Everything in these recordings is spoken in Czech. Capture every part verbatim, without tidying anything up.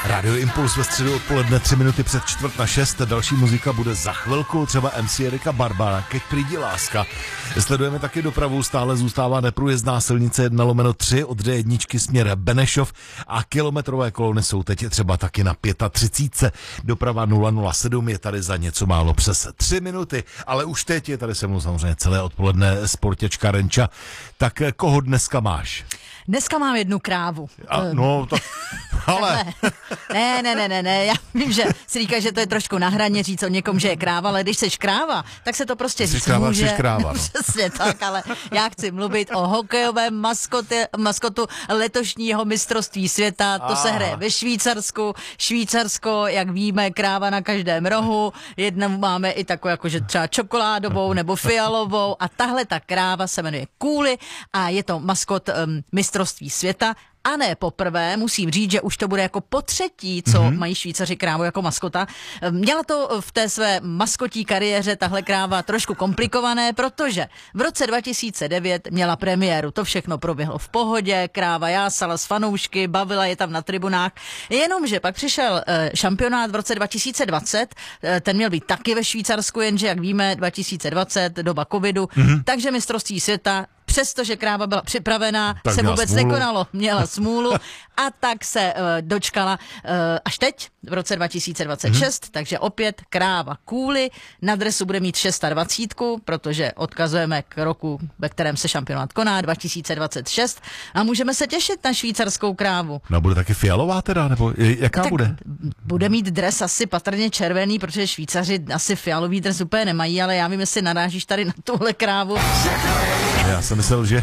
Radio Impuls ve středu odpoledne tři minuty před čtvrt na šest. Další muzika bude za chvilku, třeba M C Erika Barbara, Keď príde láska. Sledujeme taky dopravu, stále zůstává neprůjezdná silnice jedna lomeno tři od D jedna směr Benešov a kilometrové kolony jsou teď třeba taky na třicet pět. Doprava nula nula sedm je tady za něco málo přes tři minuty, ale už teď je tady se mnou samozřejmě celé odpoledne sportěčka Renča. Tak koho dneska máš? Dneska mám jednu krávu. A, no, tak, ale... Ne, ne, ne, ne, ne, já vím, že si říkáš, že to je trošku na hraně říct o někom, že je kráva, ale když seš kráva, tak se to prostě jsi říct kráva, může. Jsi kráva, no. Přesně tak, ale já chci mluvit o hokejovém maskoty, maskotu letošního mistrovství světa. To Aha. se hraje ve Švýcarsku. Švýcarsko, jak víme, kráva na každém rohu. Jednou máme i takovou jakože třeba čokoládovou nebo fialovou a tahle ta kráva se jmenuje Kůly a je to maskot um, mistrovství světa. A ne poprvé, musím říct, že už to bude jako po třetí, co mm-hmm. mají Švýcaři krávu jako maskota. Měla to v té své maskotí kariéře tahle kráva trošku komplikované, protože v roce dva tisíce devět měla premiéru. To všechno proběhlo v pohodě, kráva jásala s fanoušky, bavila je tam na tribunách. Jenomže pak přišel e, šampionát v roce dva tisíce dvacet, e, ten měl být taky ve Švýcarsku, jenže jak víme, dva tisíce dvacet, doba covidu, mm-hmm. takže mistrovství světa, přestože kráva byla připravená, tak se vůbec smůlu. nekonalo. Měla smůlu a tak se uh, dočkala uh, až teď, v roce dva tisíce dvacet šest, hmm. takže opět kráva Kůly. Na dresu bude mít dvacet šest, protože odkazujeme k roku, ve kterém se šampionát koná, dva tisíce dvacet šest a můžeme se těšit na švýcarskou krávu. No bude taky fialová teda, nebo jaká tak bude? Bude mít dres asi patrně červený, protože Švýcaři asi fialový dres úplně nemají, ale já vím, jestli narážíš tady na tuhle krávu. Já jsem myslel, že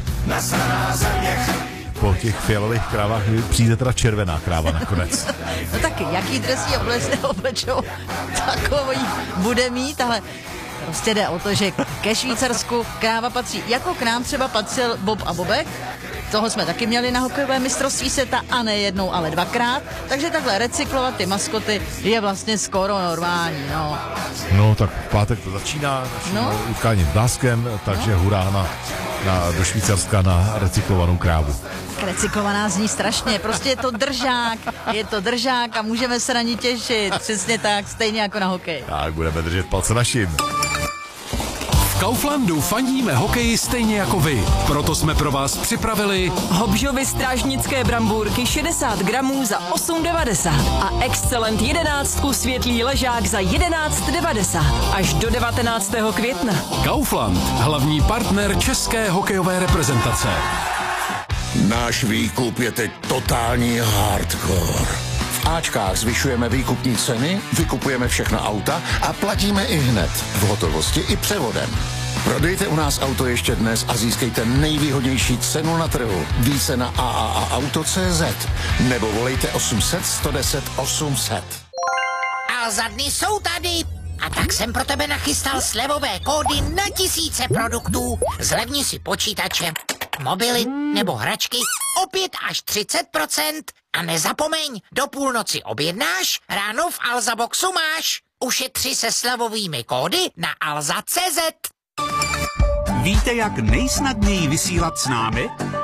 po těch fialových krávách přijde teda červená kráva nakonec. No taky, jaký dres jí oblečou, takový bude mít, ale prostě jde o to, že ke Švýcarsku kráva patří, jako k nám třeba patřil Bob a Bobek, toho jsme taky měli na hokejové mistrovství světa a ne jednou, ale dvakrát, takže takhle recyklovat ty maskoty je vlastně skoro normální, no. No tak v pátek to začíná naším no. utkáním Dáskem, takže no. hurá na, na, do Švýcarska na recyklovanou krávu. Recyklovaná zní strašně, prostě je to držák, je to držák a můžeme se na ní těšit, přesně tak, stejně jako na hokej. Tak budeme držet palce našim. V Kauflandu fandíme hokeji stejně jako vy, proto jsme pro vás připravili Hobžovy strážnické brambůrky šedesát gramů za osm devadesát a Excellent jedenáctku světlý ležák za jedenáct devadesát až do devatenáctého května. Kaufland, hlavní partner české hokejové reprezentace. Náš výkup je teď totální hardcore. V Ačkách zvyšujeme výkupní ceny, vykupujeme všechna auta a platíme i hned, v hotovosti i převodem. Prodejte u nás auto ještě dnes a získejte nejvýhodnější cenu na trhu. Více na a a a auto tečka cé zet nebo volejte osm set, sto deset, osm set. Alza dny jsou tady. A tak jsem pro tebe nachystal slevové kódy na tisíce produktů. Zlevni si počítače, mobily nebo hračky o pět až třicet procent. A nezapomeň, do půlnoci objednáš, ráno v Alza Boxu máš. Ušetři se slevovými kódy na alza tečka cé zet. Víte, jak nejsnadněji vysílat s námi?